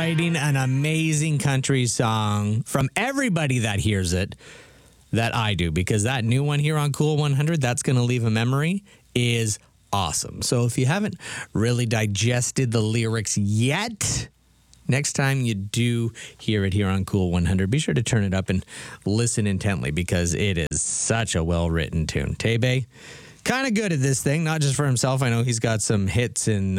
writing an amazing country song from everybody that hears it that I do, because that new one here on Cool 100, That's Gonna Leave a Memory, is awesome. So if you haven't really digested the lyrics yet, next time you do hear it here on Cool 100, be sure to turn it up and listen intently, because it is such a well-written tune. Tebe, kind of good at this thing, not just for himself. I know he's got some hits in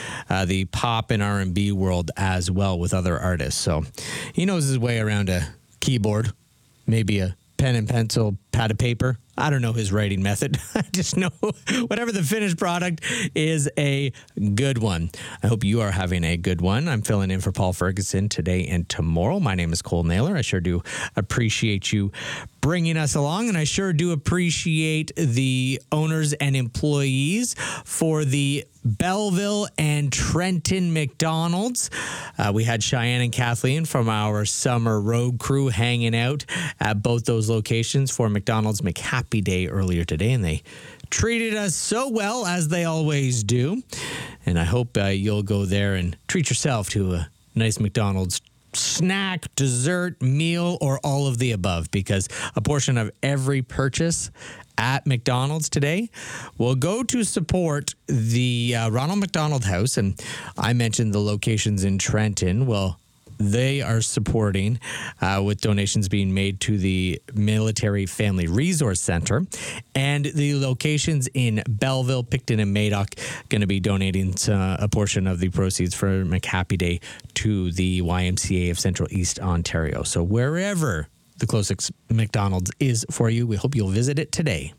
the pop and R&B world as well with other artists. So he knows his way around a keyboard, maybe a pen and pencil, pad of paper. I don't know his writing method. I just know whatever the finished product is a good one. I hope you are having a good one. I'm filling in for Paul Ferguson today and tomorrow. My name is Cole Naylor. I sure do appreciate you bringing us along, and I sure do appreciate the owners and employees for the Belleville and Trenton McDonald's. We had Cheyenne and Kathleen from our summer road crew hanging out at both those locations for McDonald's McHappy Day earlier today, and they treated us so well, as they always do. And I hope you'll go there and treat yourself to a nice McDonald's snack, dessert, meal, or all of the above, because a portion of every purchase at McDonald's today will go to support the Ronald McDonald House. And I mentioned the locations in Trenton. Well, they are supporting with donations being made to the Military Family Resource Center. And the locations in Belleville, Picton, and Madoc going to be donating a portion of the proceeds for McHappy Day to the YMCA of Central East Ontario. So wherever the closest McDonald's is for you, we hope you'll visit it today.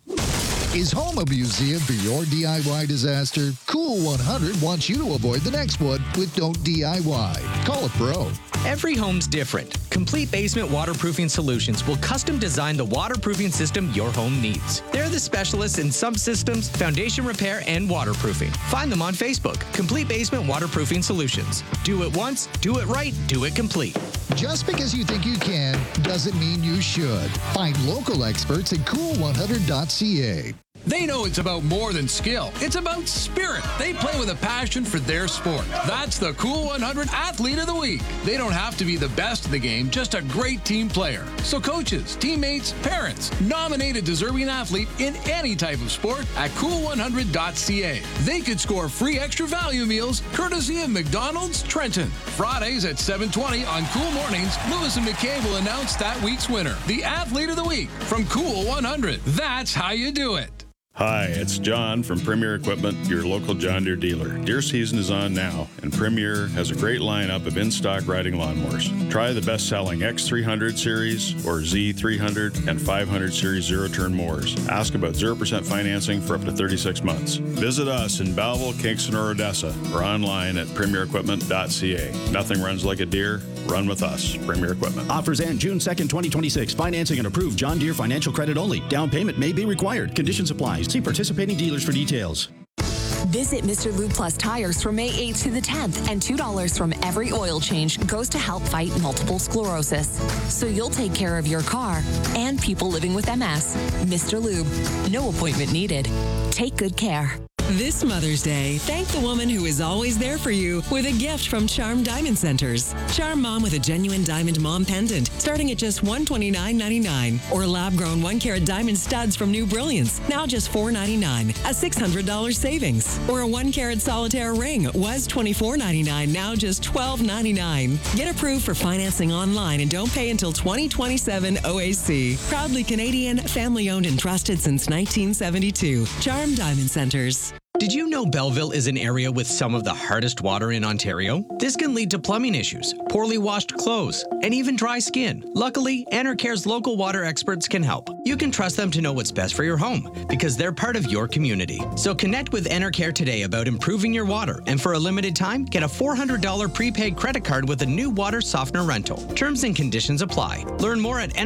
Is home a museum for your DIY disaster? Cool 100 wants you to avoid the next one with Don't DIY. Call a pro. Every home's different. Complete Basement Waterproofing Solutions will custom design the waterproofing system your home needs. They're the specialists in subsystems, foundation repair, and waterproofing. Find them on Facebook. Complete Basement Waterproofing Solutions. Do it once, do it right, do it complete. Just because you think you can doesn't mean you should. Find local experts at cool100.ca. They know it's about more than skill. It's about spirit. They play with a passion for their sport. That's the Cool 100 Athlete of the Week. They don't have to be the best of the game, just a great team player. So coaches, teammates, parents, nominate a deserving athlete in any type of sport at cool100.ca. They could score free extra value meals courtesy of McDonald's Trenton. Fridays at 7:20 on Cool Mornings, Lewis and McKay will announce that week's winner, the Athlete of the Week from Cool 100. That's how you do it. Hi, it's John from Premier Equipment, your local John Deere dealer. Deer season is on now, and Premier has a great lineup of in-stock riding lawnmowers. Try the best-selling X300 series or Z300 and 500 series zero-turn mowers. Ask about 0% financing for up to 36 months. Visit us in Belleville, Kingston, or Odessa, or online at premierequipment.ca. Nothing runs like a deer. Run with us. Premier Equipment. Offers end June 2nd, 2026. Financing and approved John Deere financial credit only. Down payment may be required. Conditions apply. See participating dealers for details. Visit Mr. Lube Plus Tires from May 8th to the 10th, and $2 from every oil change goes to help fight multiple sclerosis. So you'll take care of your car and people living with MS. Mr. Lube. No appointment needed. Take good care. This Mother's Day, thank the woman who is always there for you with a gift from Charm Diamond Centers. Charm Mom with a genuine diamond mom pendant starting at just $129.99. Or lab-grown 1-carat diamond studs from New Brilliance, now just $4.99, a $600 savings. Or a 1-carat solitaire ring was $24.99, now just $12.99. Get approved for financing online and don't pay until 2027 OAC. Proudly Canadian, family-owned and trusted since 1972. Charm Diamond Centers. Did you know Belleville is an area with some of the hardest water in Ontario? This can lead to plumbing issues, poorly washed clothes, and even dry skin. Luckily, Enercare's local water experts can help. You can trust them to know what's best for your home because they're part of your community. So connect with Enercare today about improving your water, and for a limited time, get a $400 prepaid credit card with a new water softener rental. Terms and conditions apply. Learn more at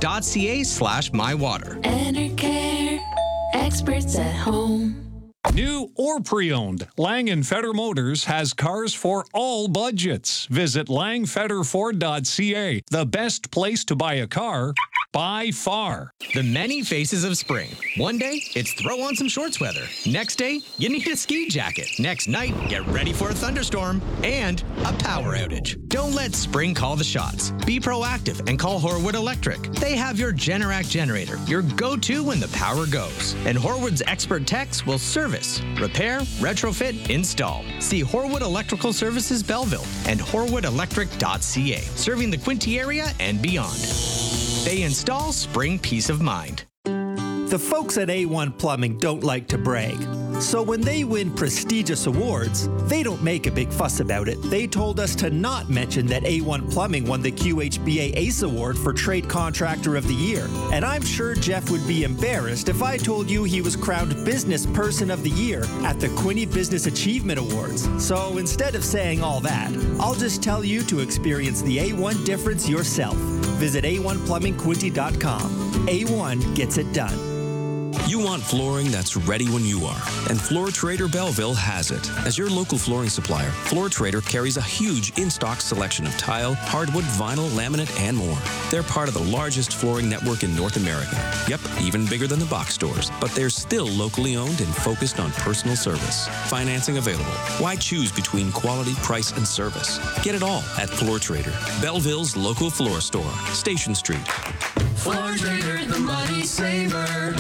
enercare.ca/mywater. Enercare, experts at home. New or pre-owned, Lang & Feder Motors has cars for all budgets. Visit langfederford.ca, the best place to buy a car by far. The many faces of spring. One day, it's throw on some shorts weather. Next day, you need a ski jacket. Next night, get ready for a thunderstorm and a power outage. Don't let spring call the shots. Be proactive and call Horwood Electric. They have your Generac generator, your go-to when the power goes. And Horwood's expert techs will service, repair, retrofit, install. See Horwood Electrical Services Belleville and horwoodelectric.ca, serving the Quinte area and beyond. They install spring peace of mind. The folks at A1 Plumbing don't like to brag. So when they win prestigious awards, they don't make a big fuss about it. They told us to not mention that A1 Plumbing won the QHBA ACE Award for Trade Contractor of the Year. And I'm sure Jeff would be embarrassed if I told you he was crowned Business Person of the Year at the Quinte Business Achievement Awards. So instead of saying all that, I'll just tell you to experience the A1 difference yourself. Visit a1plumbingquinte.com. A1 gets it done. You want flooring that's ready when you are, and Floor Trader Belleville has it. As your local flooring supplier, Floor Trader carries a huge in-stock selection of tile, hardwood, vinyl, laminate, and more. They're part of the largest flooring network in North America. Yep, even bigger than the box stores, but they're still locally owned and focused on personal service. Financing available. Why choose between quality, price, and service? Get it all at Floor Trader, Belleville's local floor store, Station Street. Floor Trader, the money saver.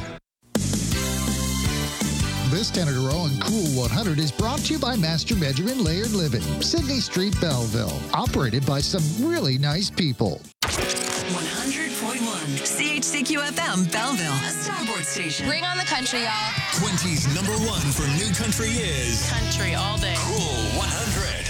This 10 in a row on Cool 100 is brought to you by Master Bedroom and Layered Living, Sydney Street, Belleville. Operated by some really nice people. 100.1 CHCQ-FM, Belleville, a starboard station. Bring on the country, y'all. Quinte's #1 for new country is country all day. Cool 100.